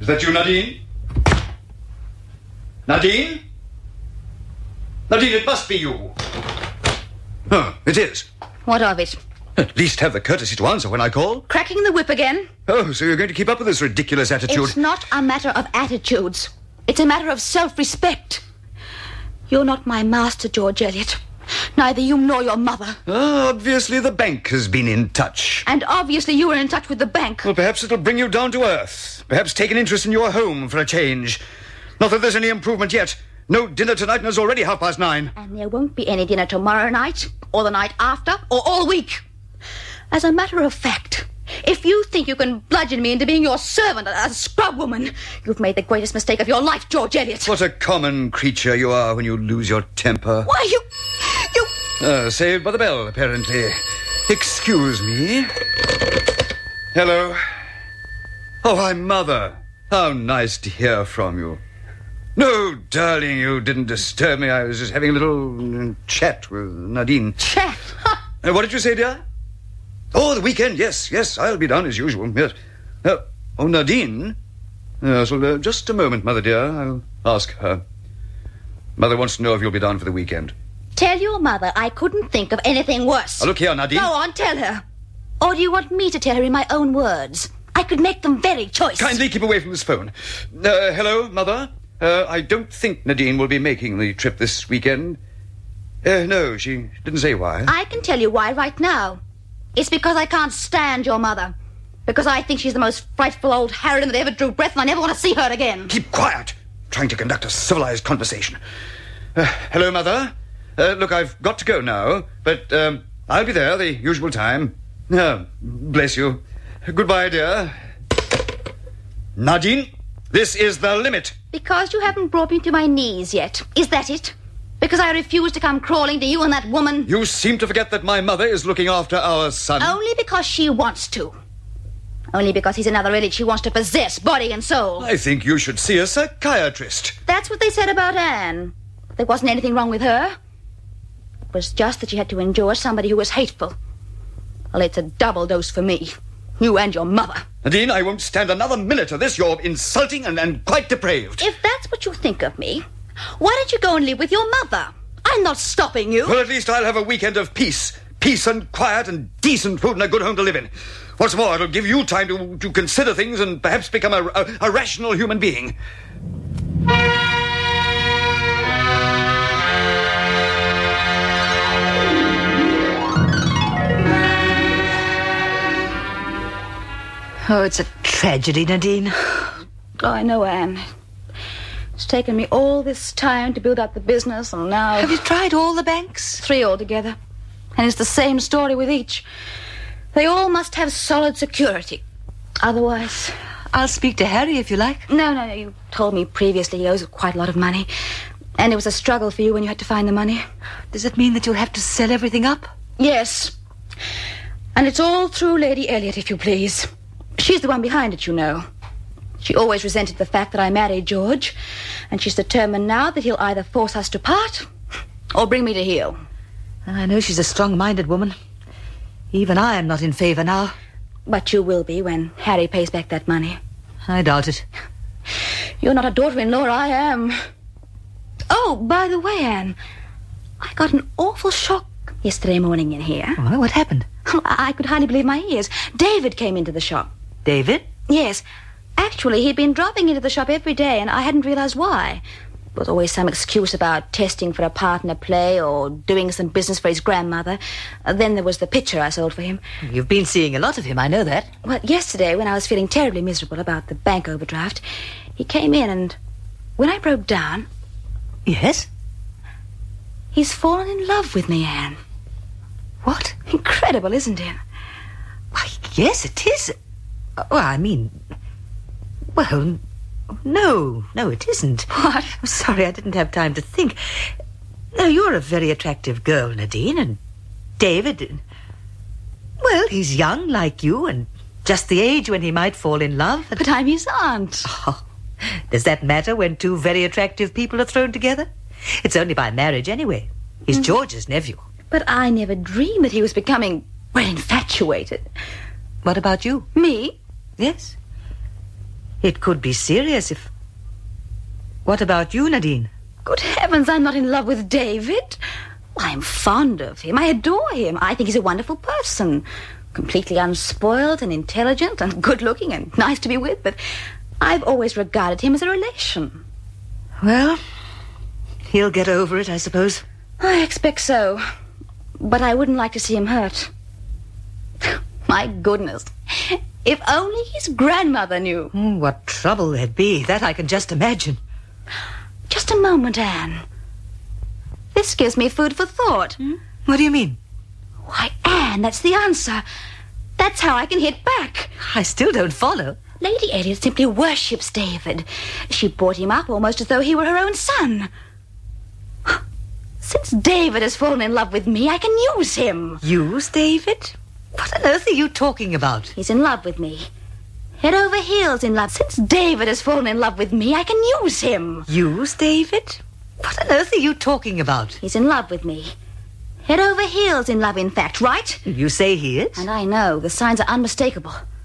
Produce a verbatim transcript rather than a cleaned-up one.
that you, Nadine? Nadine? Nadine, it must be you. Oh, it is. What of it? At least have the courtesy to answer when I call. Cracking the whip again? Oh, so you're going to keep up with this ridiculous attitude? It's not a matter of attitudes. It's a matter of self-respect. You're not my master, George Eliot. Neither you nor your mother. Oh, obviously the bank has been in touch. And obviously you were in touch with the bank. Well, perhaps it'll bring you down to earth. Perhaps take an interest in your home for a change. Not that there's any improvement yet. No dinner tonight and it's already half past nine. And there won't be any dinner tomorrow night, or the night after, or all week. As a matter of fact, if you think you can bludgeon me into being your servant, a scrub woman, you've made the greatest mistake of your life, George Eliot. What a common creature you are when you lose your temper. Why, you... you... Uh, saved by the bell, apparently. Excuse me. Hello. Oh, hi, Mother. How nice to hear from you. No, darling, you didn't disturb me. I was just having a little uh, chat with Nadine. Chat? Uh, what did you say, dear? Oh, the weekend, yes, yes, I'll be down as usual, yes. Uh, oh, Nadine? Yes, well, uh, just a moment, Mother dear. I'll ask her. Mother wants to know if you'll be down for the weekend. Tell your mother I couldn't think of anything worse. Oh, look here, Nadine. Go on, tell her. Or do you want me to tell her in my own words? I could make them very choice. Kindly keep away from this phone. Uh, hello, Mother? Uh, I don't think Nadine will be making the trip this weekend. Uh, no, she didn't say why. I can tell you why right now. It's because I can't stand your mother. Because I think she's the most frightful old harridan that ever drew breath, and I never want to see her again. Keep quiet. Trying to conduct a civilized conversation. Uh, hello, Mother. Uh, look, I've got to go now, but um, I'll be there the usual time. Oh, bless you. Goodbye, dear. Nadine, this is the limit. Because you haven't brought me to my knees yet. Is that it? Because I refuse to come crawling to you and that woman? You seem to forget that my mother is looking after our son. Only because she wants to. Only because he's another Eliot she wants to possess, body and soul. I think you should see a psychiatrist. That's what they said about Anne. There wasn't anything wrong with her. It was just that she had to endure somebody who was hateful. Well, it's a double dose for me. You and your mother. Nadine, I won't stand another minute of this. You're insulting and, and quite depraved. If that's what you think of me, why don't you go and live with your mother? I'm not stopping you. Well, at least I'll have a weekend of peace. Peace and quiet and decent food and a good home to live in. What's more, it'll give you time to, to consider things and perhaps become a, a, a rational human being. Oh, it's a tragedy, Nadine. Oh, I know, Anne. It's taken me all this time to build up the business, and now... Have you tried all the banks? Three altogether. And it's the same story with each. They all must have solid security. Otherwise... I'll speak to Harry if you like. No, no, no. You told me previously he owes quite a lot of money. And it was a struggle for you when you had to find the money. Does it mean that you'll have to sell everything up? Yes. And it's all through Lady Eliot, if you please. She's the one behind it, you know. She always resented the fact that I married George, and she's determined now that he'll either force us to part or bring me to heel. I know she's a strong-minded woman. Even I am not in favour now. But you will be when Harry pays back that money. I doubt it. You're not a daughter-in-law, I am. Oh, by the way, Anne, I got an awful shock yesterday morning in here. Oh, what happened? I could hardly believe my ears. David came into the shop. David? Yes. Actually, he'd been dropping into the shop every day, and I hadn't realized why. There was always some excuse about testing for a part in a play or doing some business for his grandmother. Uh, then there was the picture I sold for him. You've been seeing a lot of him, I know that. Well, yesterday, when I was feeling terribly miserable about the bank overdraft, he came in, and when I broke down... Yes? He's fallen in love with me, Anne. What? Incredible, isn't it? Why, yes, it is. Well, I mean... Well, no, no, it isn't. What? I'm sorry, I didn't have time to think. No, you're a very attractive girl, Nadine, and David... Well, he's young like you, and just the age when he might fall in love. And... But I'm his aunt. Oh, does that matter when two very attractive people are thrown together? It's only by marriage anyway. He's mm. George's nephew. But I never dreamed that he was becoming, well, infatuated. What about you? Me? Yes. It could be serious if... What about you, Nadine? Good heavens, I'm not in love with David. I'm fond of him. I adore him. I think he's a wonderful person. Completely unspoiled and intelligent and good-looking and nice to be with, but I've always regarded him as a relation. Well, he'll get over it, I suppose. I expect so. But I wouldn't like to see him hurt. My goodness. If only his grandmother knew. Mm, what trouble there'd be. That I can just imagine. Just a moment, Anne. This gives me food for thought. Hmm? What do you mean? Why, Anne, that's the answer. That's how I can hit back. I still don't follow. Lady Elliot simply worships David. She brought him up almost as though he were her own son. Since David has fallen in love with me, I can use him. Use David? What on earth are you talking about? He's in love with me. Head over heels in love. Since David has fallen in love with me, I can use him. Use David? What on earth are you talking about? He's in love with me. Head over heels in love, in fact, right? You say he is? And I know. The signs are unmistakable.